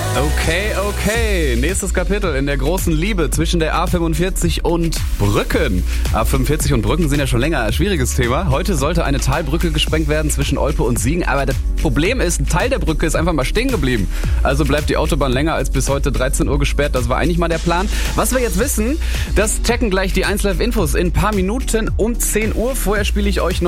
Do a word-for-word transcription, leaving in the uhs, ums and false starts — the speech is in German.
Okay, okay. Nächstes Kapitel in der großen Liebe zwischen der A fünfundvierzig und Brücken. A fünfundvierzig und Brücken sind ja schon länger ein schwieriges Thema. Heute sollte eine Talbrücke gesprengt werden zwischen Olpe und Siegen. Aber das Problem ist, ein Teil der Brücke ist einfach mal stehen geblieben. Also bleibt die Autobahn länger als bis heute dreizehn Uhr gesperrt. Das war eigentlich mal der Plan. Was wir jetzt wissen, das checken gleich die eins Live Infos in ein paar Minuten um zehn Uhr. Vorher spiele ich euch noch